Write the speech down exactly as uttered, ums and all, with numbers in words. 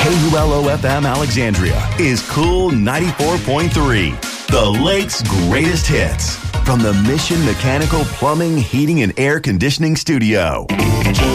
K U L O F M Alexandria is Cool ninety-four point three, the Lake's greatest hits. From the Mission Mechanical Plumbing, Heating, and Air Conditioning Studio.